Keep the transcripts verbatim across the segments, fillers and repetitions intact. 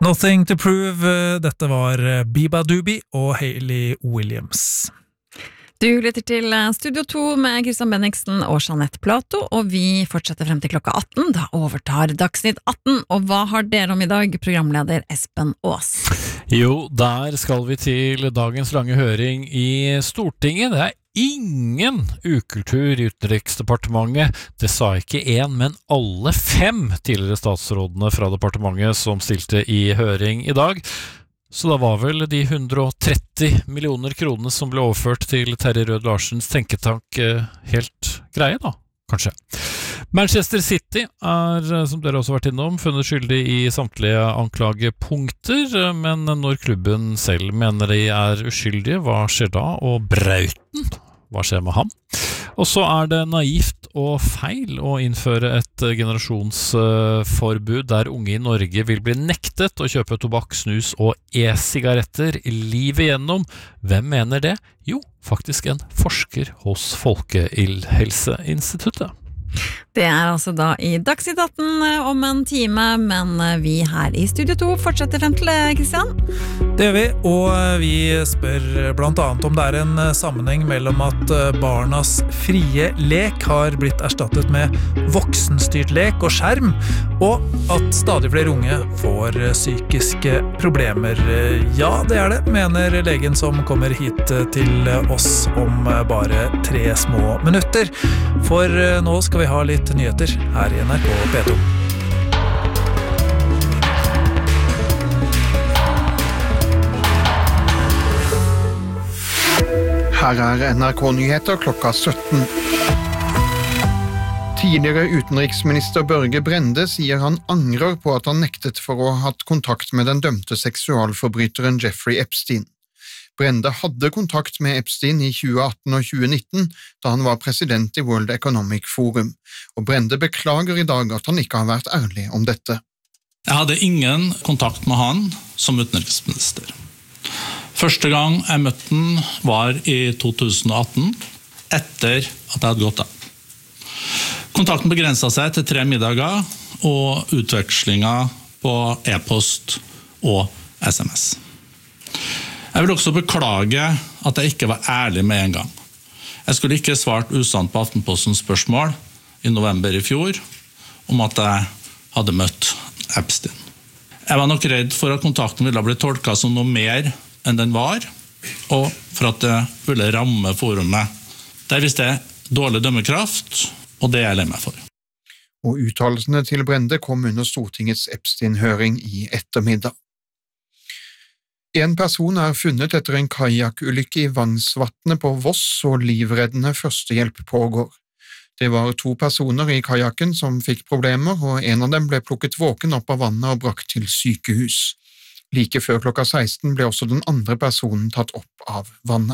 Nothing to Prove, dette var Biba Dubi og Hayley Williams. Du lytter til Studio to med Kristian Benniksen og Jeanette Plato, og vi fortsetter frem til klokka atten, da overtar Dagsnytt atten, og hva har dere om i dag, programleder Espen Aas? Jo, der skal vi til dagens lange høring i Stortinget. Det er ingen ukultur i Utenriksdepartementet. Det sa ikke en, men alle fem tidligere statsrådene fra departementet som stilte i høring i dag. Så da var vel de hundre og tretti millioner kronene som ble overført til Terje Rød-Larsens tenketank helt greie da, kanskje. Manchester City er, som dere også har vært innom, funnet skyldig i samtlige anklagepunkter, men når klubben selv mener de er uskyldige, hva skjer da? Og Brauten, hva skjer med ham? Og så er det naivt og feil å innføre et generasjonsforbud der unge i Norge vil bli nektet å kjøpe tobakk, snus og e-sigaretter livet igjennom. Hvem mener det? Jo, faktisk en forsker hos Folkehelseinstituttet. Det er altså da i Dagsnytt atten om en time, men vi her i Studio to fortsetter frem til det, Kristian. Det gjør vi, og vi spør blant annet om det er en sammenheng mellom at barnas frie lek har blitt erstattet med voksenstyrt lek og skjerm, og at stadig flere unge får psykiske problemer. Ja, det er det, mener legen som kommer hit til oss om bare tre små minutter. For nå skal vi ha litt nyheter her i N R K P to. Her er N R K-nyheter klokka sytten. Tidligere utenriksminister Børge Brende sier han angrer på at han nektet for å ha hatt kontakt med den dømte seksualforbryteren Jeffrey Epstein. Brende hadde kontakt med Epstein i tjue atten og tjue nitten, da han var president i World Economic Forum, og Brende beklager i dag at han ikke har vært ærlig om dette. Jeg hadde ingen kontakt med han som utenriksminister. Første gang jeg møtte han var i to tusen og atten, etter at jeg hadde gått av. Kontakten begrenset seg til tre middager og utvekslinger på e-post og sms. Jeg vil også beklage at jeg ikke var ærlig med en gang. Jeg skulle ikke svart usant på Aftenpostens spørsmål i november i fjor om at jeg hadde møtt Epstein. Jeg var nok redd for at kontakten ville bli tolket som noe mer enn den var, og for at det ville ramme forumet. Der visste jeg dårlig dømmekraft, og det er jeg lei meg for. Og uttalelsene til Brende kom under Stortingets Epstein-høring i ettermiddag. En person er funnet etter en kajakulykke i Vangsvatnet på Voss, og livreddende førstehjelp pågår. Det var to personer i kajakken som fikk problemer, og en av dem ble plukket våken opp av vannet og brakt til sykehus. Like før klokka seksten ble også den andre personen tatt opp av vannet.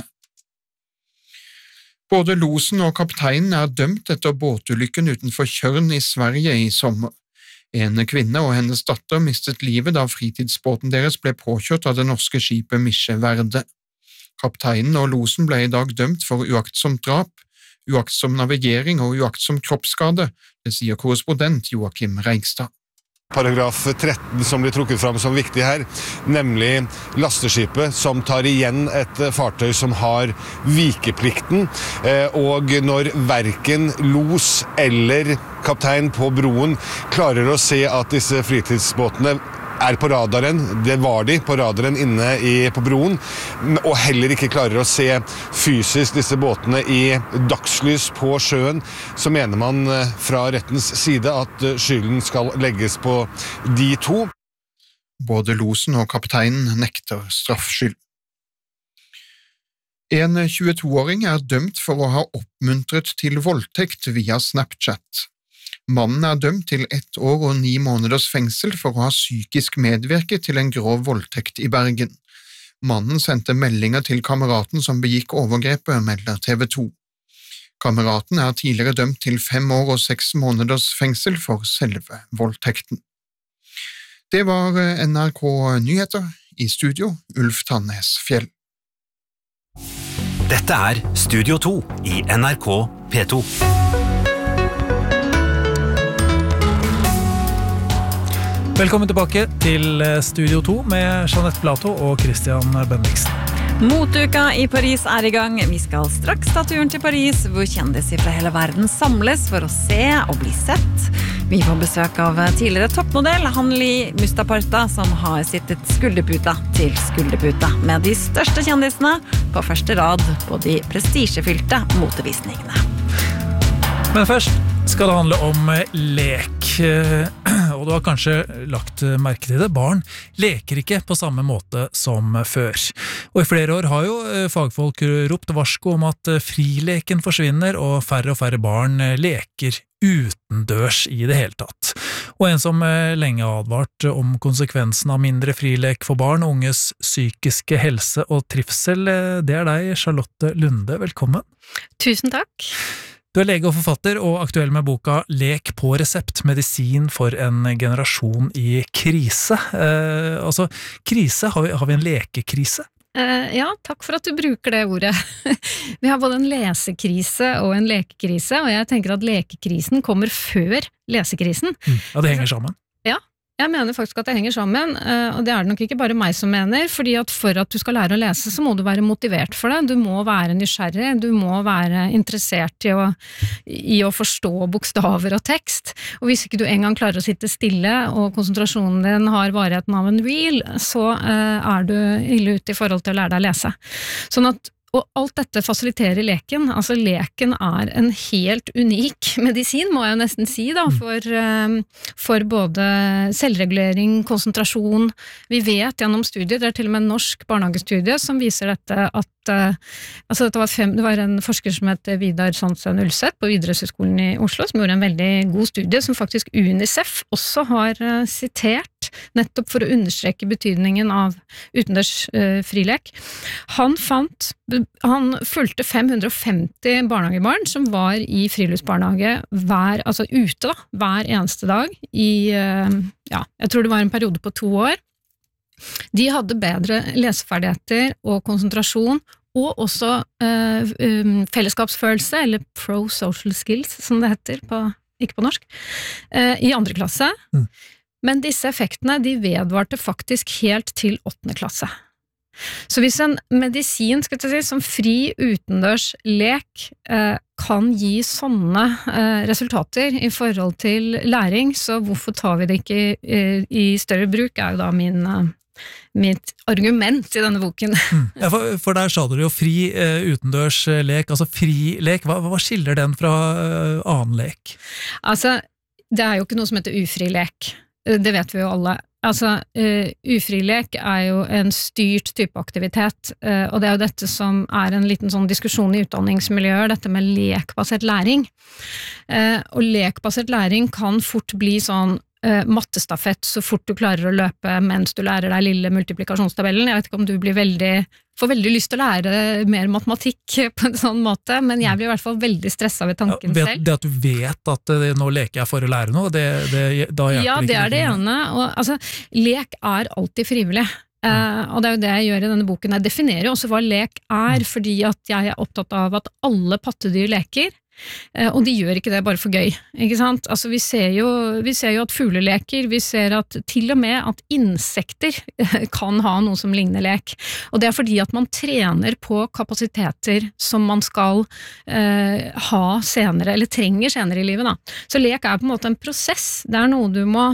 Både losen og kapteinen er dømt etter båtulykken utenfor Tjørn i Sverige i sommer. En kvinne og hennes datter mistet livet da fritidsbåten deres ble påkjørt av det norske skipet Misje Verde. Kapteinen og losen ble i dag dømt for uaktsomt drap, uaktsom navigering og uaktsom kroppsskade, det sier korrespondent Joakim Reigstad. Paragraf tretten som blir trukket fram som viktig her, nemlig lasteskipet som tar igjen et fartøy som har vikeplikten, og når hverken los eller kaptein på broen klarer å se at disse fritidsbåtene er på radaren, det var de på radaren inne i, på broen, og heller ikke klarer å se fysisk disse båtene i dagslys på sjøen, så mener man fra rettens side at skylden skal legges på de to. Både losen og kapteinen nekter straffskyld. En tjueto-åring er dømt for å ha oppmuntret til voldtekt via Snapchat. Mannen er dømt til ett år og ni måneders fengsel for å ha psykisk medvirket til en grov voldtekt i Bergen. Mannen sendte meldinger til kameraten som begikk overgrepet, melder T V to. Kameraten er tidligere dømt til fem år og seks måneders fengsel for selve voldtekten. Det var N R K Nyheter, i studio Ulf Tannes Fjell. Dette er Studio to i N R K P to. Velkommen tilbake til Studio to med Jeanette Plato og Christian Bendiksen. Moteuka i Paris er i gang. Vi skal straks ta turen til Paris, hvor kjendiser fra hele verden samles for å se og bli sett. Vi får besøk av tidligere toppmodell Hanli Mustaparta, som har sittet skulderputa til skulderputa med de største kjendisene på første rad på de prestisjefylte motevisningene. Men først skal det handle om lek, og du har kanskje lagt merke til det. Barn leker ikke på samme måte som før. Og i flere år har jo fagfolk ropt varsko om at frileken forsvinner, og færre og færre barn leker utendørs i det hele tatt. Og en som lenge har advart om konsekvensen av mindre frilek for barn og unges psykiske helse og trivsel, det er deg, Charlotte Lunde. Velkommen. Tusen takk. Du er lege og forfatter, og aktuell med boka Lek på resept, medisin for en generasjon i krise. Eh, altså, krise, har vi, har vi en lekekrise? Uh, ja, takk for at du bruker det ordet. Vi har både en lesekrise og en lekekrise, og jeg tenker at lekekrisen kommer før lesekrisen. Mm, ja, det henger sammen. Ja, jeg mener faktisk at det henger sammen, og det er det nok ikke bare meg som mener, fordi at for at du skal lære å lese, så må du være motivert for det. Du må være nysgjerrig, du må være interessert i å, i å forstå bokstaver og tekst. Og hvis ikke du en gang klarer å sitte stille, og konsentrasjonen din har varigheten av en reel, så uh, er du ille ute i forhold til å lære deg å lese. Sånn at Og alt dette fasiliterer leken. Altså leken er en helt unik medisin, må jeg jo nesten si, da, for, for både selvregulering, konsentrasjon. Vi vet gjennom studier, det er til og med en norsk barnehagestudie som viser dette at altså dette var, fem, det var en forsker som heter Vidar Sandsen Ulseth på Idrettshøgskolen i Oslo, som gjorde en veldig god studie, som faktisk UNICEF også har sitert, nettopp for å understreke betydningen av utendørs uh, frilek. Han fant, han fulgte fem hundre og femti barnehagebarn som var i friluftsbarnehage hver, altså ute da, hver eneste dag i, uh, ja, jeg tror det var en periode på to år. De hadde bedre leseferdigheter og konsentrasjon, og også uh, um, fellesskapsfølelse, eller pro-social skills, som det heter, på, ikke på norsk, uh, i andre klasse. Mm. Men disse effektene, de vedvarte faktisk helt til åttende klasse. Så hvis en medisin, skal jeg si, som fri utendørs lek uh, kan gi sånne uh, resultater i forhold til læring, så hvorfor tar vi det ikke uh, i større bruk, er jo da min... Uh, mitt argument i denne boken. Mm. Ja, for, for der sa du jo fri uh, utendørs lek, altså fri lek, hva, hva skiller den fra uh, annen lek? Altså, det er jo ikke noe som heter ufri lek, det vet vi jo alle. Altså, uh, ufri lek er jo en styrt type aktivitet, uh, og det er jo dette som er en liten sånn diskusjon i utdanningsmiljøer, dette med lekbasert læring. Uh, og lekbasert læring kan fort bli sånn Uh, mattestafett så fort du klarer å løpe mens du lærer deg lille multiplikasjonstabellen. Jeg vet ikke om du blir veldig, får veldig lyst til å lære mer matematikk på en sånn måte, men jeg blir i hvert fall veldig stresset ved tanken ja, vet, selv. Det at du vet at det, nå leker jeg for å lære noe, det, det, da hjelper ja, ikke. Ja, det er det ene. Og, altså, lek er alltid frivillig. Uh, og det er jo det jeg gjør i denne boken. Jeg definerer jo også hva lek er, mm. fordi at jeg er opptatt av at alle pattedyr leker. Uh, og de gjør ikke det bare for gøy, ikke sant? Altså vi ser jo, vi ser jo at fugler leker, vi ser at til og med at insekter kan ha noe som ligner lek, og det er fordi at man trener på kapasiteter som man skal uh, ha senere, eller trenger senere i livet da. Så lek er på en måte en prosess, det er noe du må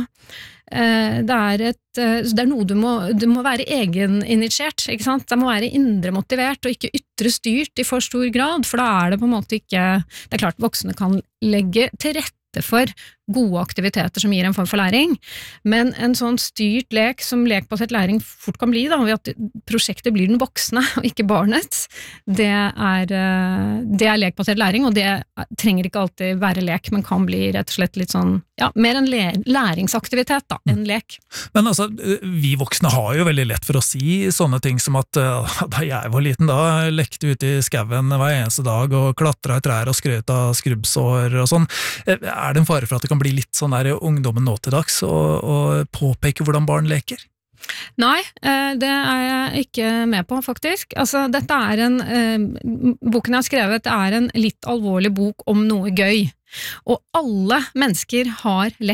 Det er, et, det er noe du må, du må være egeninitiert, ikke sant? Det må være indre motivert og ikke ytre styrt i for stor grad, for da er det på en måte ikke, det er klart voksne kan legge til rette for gode aktiviteter som gir en form for læring, men en sånn styrt lek som lekbasert læring fort kan bli, da, ved at prosjektet blir den voksne og ikke barnet, det er, det er lekbasert læring, og det trenger ikke alltid være lek, men kan bli rett og slett litt sånn, ja, mer en læringsaktivitet da, enn lek. Men altså, vi voksne har jo veldig lett for å si sånne ting som at da jeg var liten, da lekte ute i skauen hver eneste dag og klatra i trær og skrøt av skrubbsår og sånn. Er det en fare for at det kan bli litt sånn der ungdommen nå til dags og, og påpeke hvordan barn leker? Nei, det er jeg ikke med på faktisk. Altså, dette er en, boken jeg har skrevet, det er en litt alvorlig bok om noe gøy. Og alle mennesker har lekt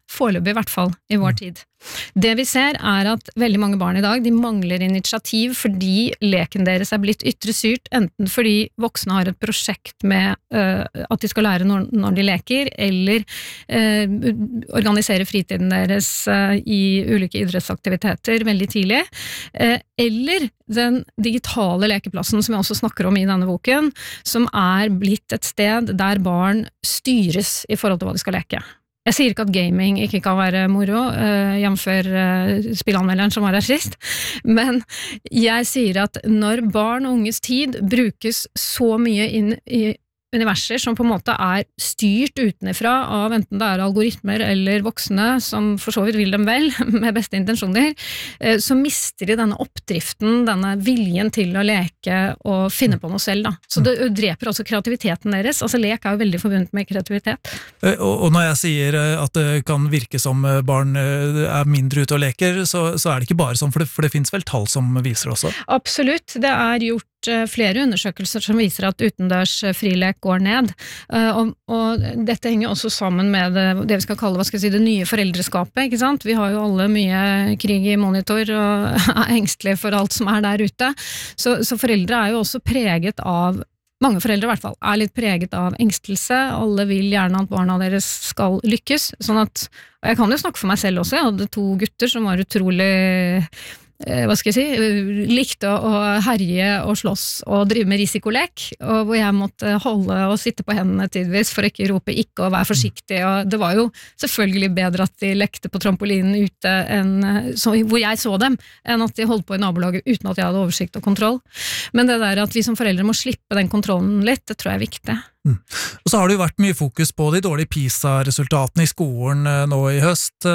foreløpig i hvert fall i vår tid. Det vi ser er at veldig mange barn i dag, de mangler initiativ fordi leken deres er blitt ytre styrt, enten fordi voksne har et prosjekt med uh, at de skal lære når, når de leker, eller uh, organisere fritiden deres uh, i ulike idrettsaktiviteter veldig tidlig, uh, eller den digitale lekeplassen som jeg også snakker om i denne boken, som er blitt et sted der barn styres i forhold til hva de skal leke. Jeg sier ikke at gaming ikke kan være moro, uh, jevnfør uh, spillanmelderen som var her sist, men jeg sier at når barn og unges tid brukes så mye inn i universer som på en måte er styrt utenifra av enten det er algoritmer eller voksne som for så vidt vil dem vel, med beste intensjoner, så mister de denne oppdriften, denne viljen til å leke og finne på noe selv. Da. Så det dreper også kreativiteten deres. Altså lek er jo veldig forbundet med kreativitet. Og når jeg sier at det kan virke som barn er mindre ute og leker, så, så er det ikke bare sånn, for det, for det finnes vel tall som viser det også? Absolutt. Det er gjort flere undersøkelser som viser at utendørs frilek går ned, og, og dette henger også sammen med det, det vi skal kalle hva skal jeg si, det nye foreldreskapet, ikke sant? Vi har jo alle mye krig i monitor og er engstelige for alt som er der ute, så, så foreldre er jo også preget av mange foreldre i hvert fall er litt preget av engstelse, alle vil gjerne at barna deres skal lykkes, sånn at, og jeg kan jo snakke for meg selv også, jeg hadde to gutter som var utrolig hva skal jeg si, likte å herje og slåss og drive med risikolek, og hvor jeg måtte holde og sitte på hendene tidvis for å ikke rope ikke og være forsiktig, og det var jo selvfølgelig bedre at de lekte på trampolinen ute enn, så, hvor jeg så dem, enn at de holdt på i nabolaget uten at jeg hadde oversikt og kontroll. Men det der at vi som foreldre må slippe den kontrollen litt, det tror jeg er viktig. Mm. Og så har det jo vært mye fokus på de dårlige PISA-resultatene i skolen nå i høst,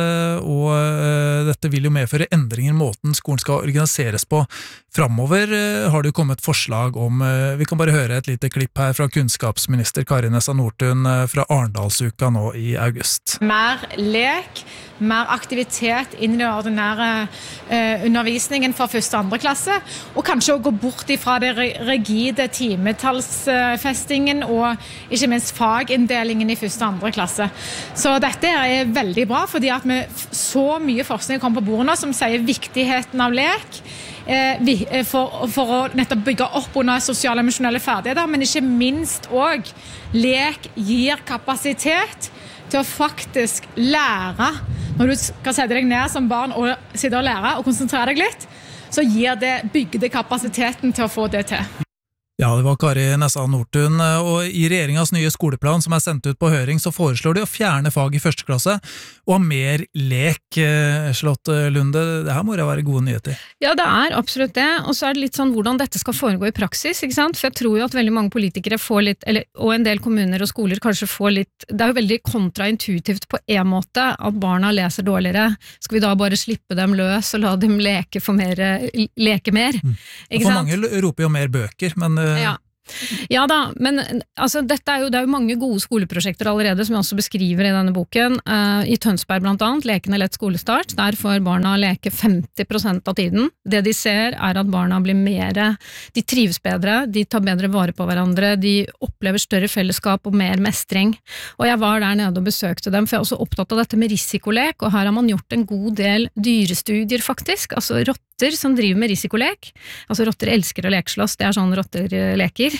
og dette vil jo medføre endringer i måten skolen skal organiseres på. Fremover har det jo kommet forslag om, vi kan bare høre et lite klipp her fra kunnskapsminister Kari Nessa Nordtun fra Arendalsuka nå i august. Mer lek, mer aktivitet inn i den ordinære eh, undervisningen for første og andre klasse, og kanskje å gå bort ifra det rigide timetallsfestingen og ikke minst faginndelingen i første og andre klasse. Så dette er veldig bra, fordi at vi så mye forskning kommer på bordet nå som sier viktigheten av lek, eh, for, for å nettopp bygge opp under sosiale og emosjonelle ferdigheter, men ikke minst også lek gir kapasitet til å faktisk lære. Når du skal sette deg ned som barn og sitte og lære og konsentrere deg litt, så gir det, bygger det kapasiteten til å få det til. Ja, det var Kari Nessa Nordtun, og i regjeringas nye skoleplan som er sendt ut på høring, så foreslår de å fjerne fag i første klasse og ha mer lek. Charlotte Lunde, det her må jo være gode nyheter. Ja, det er absolutt det, og så er det litt sånn hvordan dette skal foregå i praksis, ikke sant? For jeg tror jo at veldig mange politikere får litt, eller, og en del kommuner og skoler kanskje får litt, det er jo veldig kontraintuitivt på en måte at barna leser dårligere. Skal vi da bare slippe dem løs og la dem leke, for mer, leke mer? Mm. Ikke for sant? Mange roper jo mer bøker, men ja. Ja da, men altså, dette er jo, det er jo mange gode skoleprosjekter allerede som jeg også beskriver i denne boken. Uh, I Tønsberg blant annet, Lekende lett skolestart, der får barna leke femti prosent av tiden. Det de ser er at barna blir mer, de trives bedre, de tar bedre vare på hverandre, de opplever større fellesskap og mer mestring. Og jeg var der nede og besøkte dem, for jeg er også opptatt av dette med risikolek, og her har man gjort en god del dyrestudier faktisk, altså rotter som driver med risikolek, altså rotter elsker å lekeslåss, det er sånn rotter leker,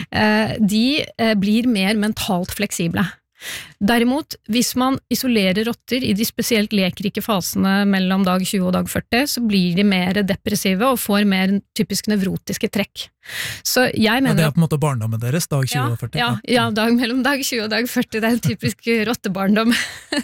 de blir mer mentalt fleksible. Derimot, hvis man isolerer rotter i de spesielt lekrike fasene mellom dag tjue og dag førti, så blir de mer depressive og får mer typisk nevrotiske trekk. Så jeg mener... Ja, det er på en måte barndommen deres, dag tjue og førti. Ja, ja, dag mellom dag tjue og dag førti, det er en typisk rottebarndom.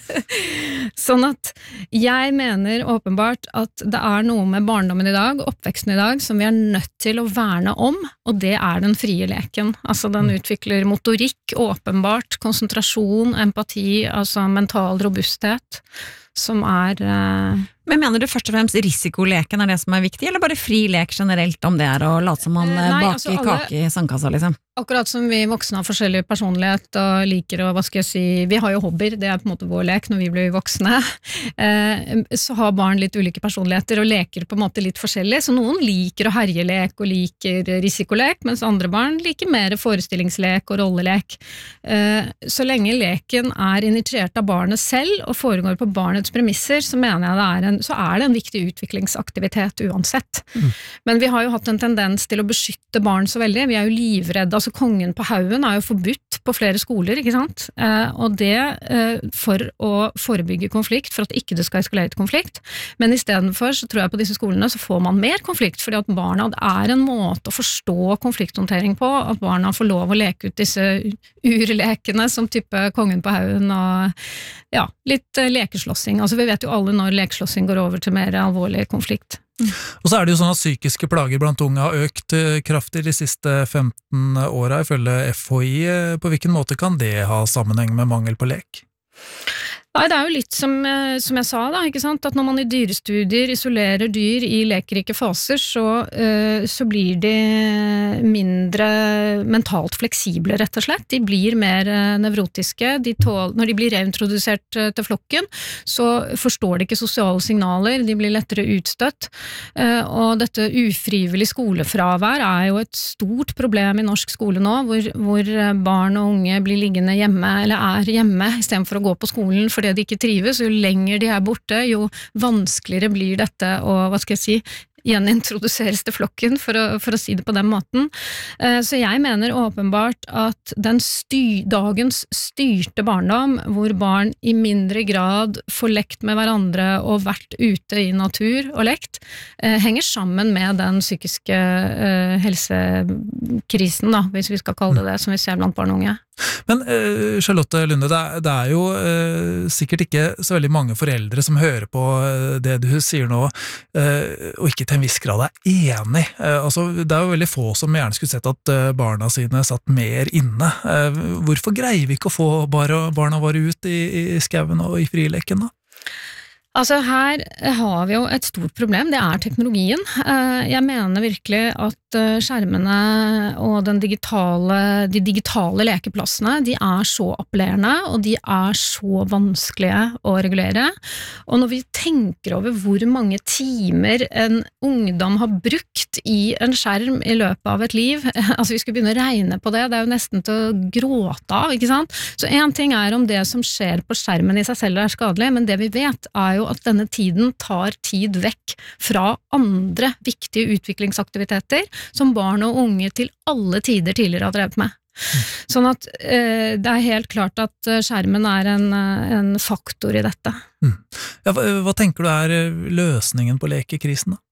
Sånn at jeg mener åpenbart at det er noe med barndommen i dag, oppveksten i dag, som vi er nødt til å verne om, og det er den frie leken. Altså den utvikler motorikk, åpenbart, konsentrasjon, empati, altså mental robusthet, som er... Uh... Men mener du først og fremst risikoleken er det som er viktig, eller bare fri lek generelt om det er å late som man Nei, baker altså alle- kake i sandkassa, liksom? Akkurat som vi voksne har forskjellig personlighet og liker å, hva skal jeg si, vi har jo hobbyer, det er på en måte vår lek når vi blir voksne, eh, så har barn litt ulike personligheter og leker på en måte litt forskjellig, så noen liker å herjelek og liker risikolek, mens andre barn liker mer forestillingslek og rollelek. Eh, så lenge leken er initiert av barnet selv og foregår på barnets premisser, så mener jeg det er en, så er det en viktig utviklingsaktivitet uansett. Mm. Men vi har jo hatt en tendens til å beskytte barn så veldig, vi er jo livredde, altså Kongen på haugen er jo forbudt på flere skoler, ikke sant? Eh, og det eh, for å forebygge konflikt, for at ikke det skal eskalere til konflikt. Men i stedet for så tror jeg på disse skolene så får man mer konflikt, fordi at barna, det er en måte å forstå konflikthåndtering på, at barna får lov å leke ut disse urlekene som type Kongen på haugen og ja, litt eh, lekeslåssing. Altså vi vet jo alle når lekeslåssing går over til mer alvorlig konflikt. Mm. Og så er det jo sånn at psykiske plager blant unge har økt kraftig de siste femten åra, ifølge F H I. På hvilken måte kan det ha sammenheng med mangel på lek? Nei, det er jo litt som, som jeg sa da, ikke sant? At når man i dyrestudier isolerer dyr i lekerike faser, så, uh, så blir de mindre mentalt fleksible, rett og slett. De blir mer uh, nevrotiske. De tål, når de blir reintrodusert uh, til flokken, så forstår de ikke sosiale signaler, de blir lettere utstøtt. Uh, og dette ufrivillig skolefravær er jo et stort problem i norsk skole nå, hvor, hvor barn og unge blir liggende hjemme, eller er hjemme, i stedet for å gå på skolen, fordi de ikke trives, jo lenger de er borte, jo vanskeligere blir dette å, hva skal jeg si, gjenintroduseres til flokken, for å, for å si det på den måten. Så jeg mener åpenbart at den sty, dagens styrte barndom, hvor barn i mindre grad får lekt med hverandre og vært ute i natur og lekt, henger sammen med den psykiske helsekrisen, da, hvis vi skal kalle det det, som vi ser blant barn og unge. Men uh, Charlotte Lunde, det er, det er jo uh, sikkert ikke så veldig mange foreldre som hører på uh, det du sier nå, uh, og ikke til en viss grad er enig. Uh, altså, det er jo veldig få som gjerne skulle sett at uh, barna sine satt mer inne. Uh, hvorfor greier vi ikke å få barna, barna våre ut i, i skauen og i frileken da? Altså her har vi jo et stort problem, det er teknologien. Jeg mener virkelig at skjermene og den digitale, de digitale lekeplassene, de er så appellerende, og de er så vanskelige å regulere. Og når vi tenker over hvor mange timer en ungdom har brukt i en skjerm i løpet av et liv, altså vi skulle begynne å regne på det, det er jo nesten til å gråte av, ikke sant? Så en ting er om det som skjer på skjermen i seg selv er skadelig, men det vi vet er jo at denne tiden tar tid vekk fra andre viktige utviklingsaktiviteter som barn og unge til alle tider tidligere har drevet med. Sånn at eh, det er helt klart at skjermen er en, en faktor i dette. Mm. Ja, hva, hva tenker du er løsningen på lekekrisen da?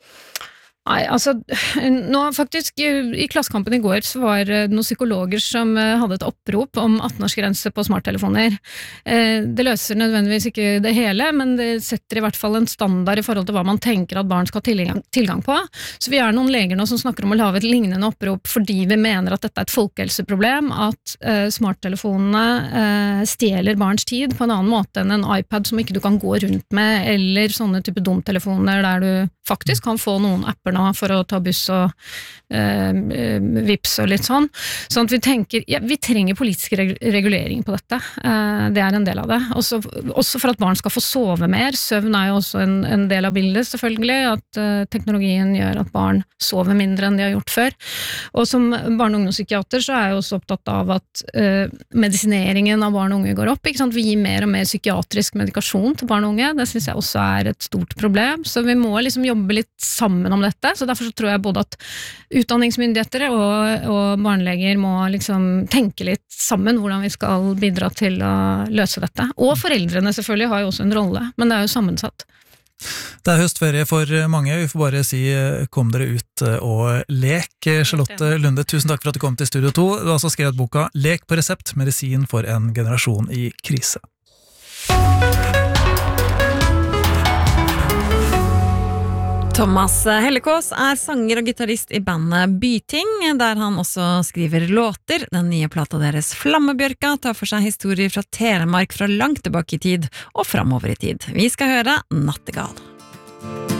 Nei, altså, nå faktisk i Klassekampen i går så var det noen psykologer som hadde et opprop om atten-årsgrense på smarttelefoner. Det løser nødvendigvis ikke det hele, men det setter i hvert fall en standard i forhold til hva man tenker at barn skal ha tilgang, tilgang på. Så vi er noen leger nå som snakker om å lage et lignende opprop fordi vi mener at dette er et folkehelseproblem, at uh, smarttelefonene uh, stjeler barns tid på en annen måte enn en iPad som ikke du kan gå rundt med, eller sånne type dumtelefoner der du faktisk kan få noen apper for å ta buss og øh, vips og litt sånn. Sånn at vi tenker, ja, vi trenger politisk regulering på dette. Uh, det er en del av det. Også, også for at barn skal få sove mer. Søvn er jo også en, en del av bildet, selvfølgelig. At uh, teknologien gjør at barn sover mindre enn de har gjort før. Og som barne- og ungdomspsykiater så er jeg også opptatt av at uh, medisineringen av barn og unge går opp. Ikke sant? Vi gir mer og mer psykiatrisk medikasjon til barn og unge. Det synes jeg også er et stort problem. Så vi må liksom jobbe litt sammen om dette. Så derfor så tror jeg både at utdanningsmyndigheter og, og barneleger må liksom tenke litt sammen hvordan vi skal bidra til å løse dette. Og foreldrene selvfølgelig har jo også en rolle, men det er jo sammensatt. Det er høstferie for mange, vi får bare si kom dere ut og lek. Charlotte Lunde, tusen takk for at du kom til Studio to. Du har altså skrevet boka Lek på resept, medisin for en generasjon i krise. Thomas Hellekås er sanger og gitarist i bandet Byting, der han også skriver låter. Den nye plata deres Flammebjørka tar for seg historier fra Telemark fra langt tilbake i tid og framover i tid. Vi skal høre Nattegal.